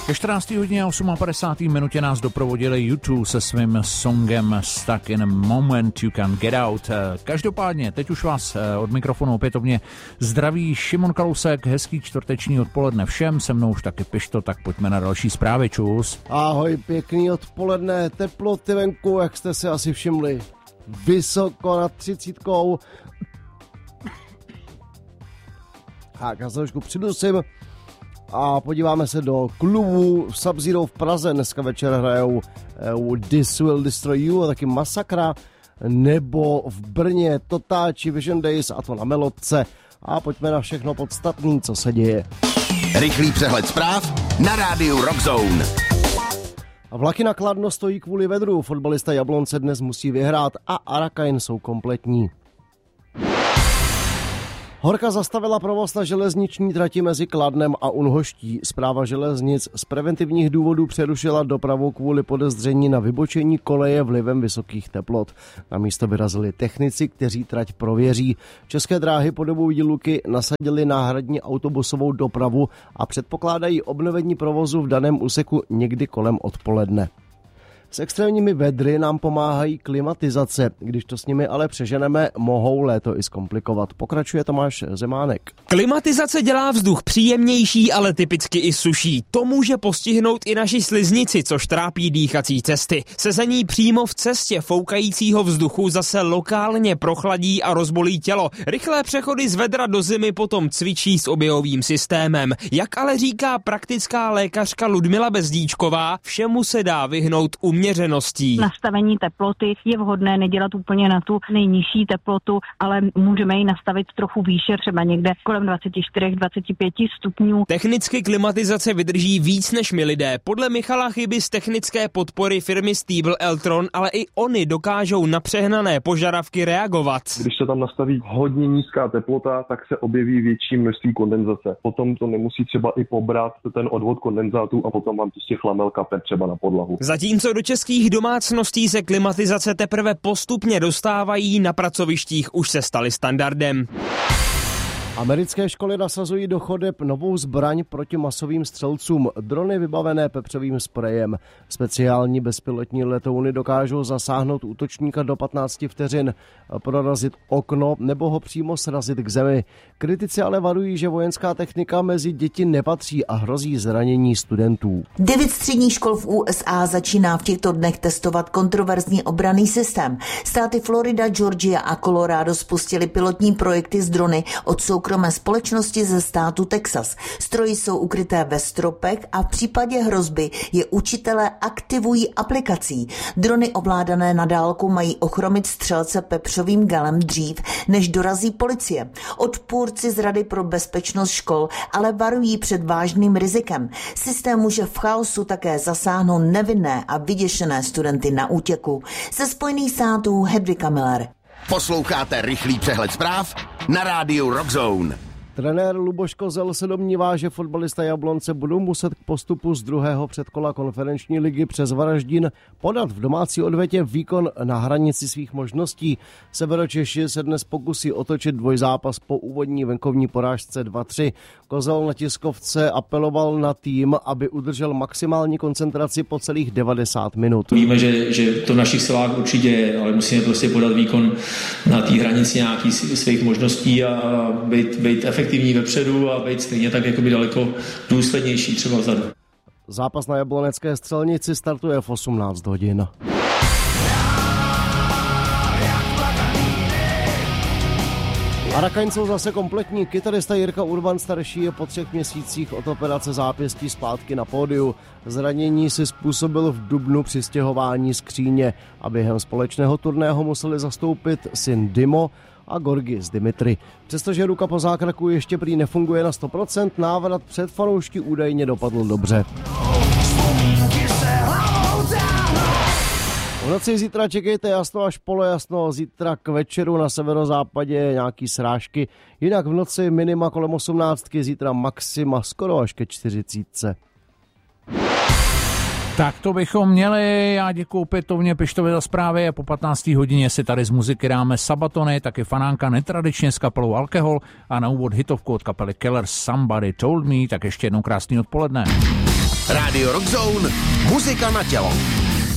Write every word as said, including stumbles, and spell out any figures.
Ke čtrnácté hodině a padesát osm minutě nás doprovodili U dva se svým songem Stuck in a Moment You Can Get Out. Každopádně, teď už vás od mikrofonu opětovně zdraví Šimon Kalousek, hezký čtvrteční odpoledne všem, se mnou už taky Pišto, tak pojďme na další zprávy, čus. Ahoj, pěkný odpoledne, teploty venku, jak jste si asi všimli, vysoko nad třicítkou. Tak, já se trošku přidusím a podíváme se do klubu Sub-Zero v Praze. Dneska večer hrajou uh, This Will Destroy You a taky Masakra, nebo v Brně Totáči Vision Days, a to na Melodce. A pojďme na všechno podstatné, co se děje. Rychlý přehled zpráv na rádiu Rock Zone. Vlaky na Kladno stojí kvůli vedru, fotbalista Jablonce dnes musí vyhrát a Arakain jsou kompletní. Horka zastavila provoz na železniční trati mezi Kladnem a Unhoští. Správa železnic z preventivních důvodů přerušila dopravu kvůli podezření na vybočení koleje vlivem vysokých teplot. Na místo vyrazili technici, kteří trať prověří. České dráhy po dobu výluky nasadili náhradní autobusovou dopravu a předpokládají obnovení provozu v daném úseku někdy kolem odpoledne. S extrémními vedry nám pomáhají klimatizace. Když to s nimi ale přeženeme, mohou léto i zkomplikovat. Pokračuje Tomáš Zemánek. Klimatizace dělá vzduch příjemnější, ale typicky i suší. To může postihnout i naši sliznici, což trápí dýchací cesty. Sezení přímo v cestě foukajícího vzduchu zase lokálně prochladí a rozbolí tělo. Rychlé přechody z vedra do zimy potom cvičí s oběhovým systémem. Jak ale říká praktická lékařka Ludmila Bezdíčková, všemu se dá vyhnout uměrností. Nastavení teploty je vhodné nedělat úplně na tu nejnižší teplotu, ale můžeme ji nastavit trochu výše, třeba někde kolem dvacet čtyři dvacet pět stupňů. Technicky klimatizace vydrží víc než my lidé. Podle Michala Chyby z technické podpory firmy Stiebel Eltron, ale i oni dokážou na přehnané požadavky reagovat. Když se tam nastaví hodně nízká teplota, tak se objeví větší množství kondenzace. Potom to nemusí třeba i pobrat ten odvod kondenzátů a potom vám prostě chlamel kape třeba na podlahu. Zatímco do českých domácností se klimatizace teprve postupně dostávají, na pracovištích už se staly standardem. Americké školy nasazují do chodeb novou zbraň proti masovým střelcům, drony vybavené pepřovým sprejem. Speciální bezpilotní letouny dokážou zasáhnout útočníka do patnáct vteřin, prorazit okno nebo ho přímo srazit k zemi. Kritici ale varují, že vojenská technika mezi děti nepatří a hrozí zranění studentů. Devět středních škol v U S A začíná v těchto dnech testovat kontroverzní obranný systém. Státy Florida, Georgia a Colorado spustili pilotní projekty s drony od soukromé společnosti ze státu Texas. Stroji jsou ukryté ve stropech a v případě hrozby je učitelé aktivují aplikací. Drony ovládané na dálku mají ochromit střelce pepřovým galem dřív, než dorazí policie. Odpůrci z Rady pro bezpečnost škol ale varují před vážným rizikem. Systém může v chaosu také zasáhnout nevinné a vyděšené studenty na útěku. Ze Spojených států Hedvika Miller. Posloucháte rychlý přehled zpráv na rádiu Rock Zone. Trenér Luboš Kozel se domnívá, že fotbalista Jablonce budou muset k postupu z druhého předkola konferenční ligy přes Varaždín podat v domácí odvetě výkon na hranici svých možností. Severočeši se dnes pokusí otočit dvojzápas po úvodní venkovní porážce dva tři. Kozel na tiskovce apeloval na tým, aby udržel maximální koncentraci po celých devadesát minut. Víme, že, že to v našich silách určitě je, ale musíme prostě podat výkon na té hranici nějakých svých možností a být, být efektivní. efektivní vepředu a být stejně tak jakoby daleko důslednější třeba vzadu. Zápas na Jablonecké Střelnici startuje v osmnáct hodin. Arakain jsou zase kompletní. Kytarista Jirka Urban starší je po třech měsících od operace zápěstí zpátky na pódiu. Zranění si způsobil v dubnu při stěhování skříně a během společného turného museli zastoupit syn Dimo a Gorgis Dimitri. Přestože ruka po zákroku ještě prý nefunguje na sto procent, návrat před fanoušky údajně dopadl dobře. V noci zítra čekejte jasno až polojasno, zítra k večeru na severozápadě nějaký srážky, jinak v noci minima kolem osmnáctky, zítra maxima skoro až ke čtyřicítce. Tak to bychom měli. Já děkuju opětovně Pištovi za zprávy a po patnácté hodině si tady z muziky dáme Sabatony, taky Fanánka netradičně s kapelou Alkohol a na úvod hitovku od kapely Killers Somebody Told Me, tak ještě jednou krásný odpoledne. Radio Rock Zone, muzika na tělo.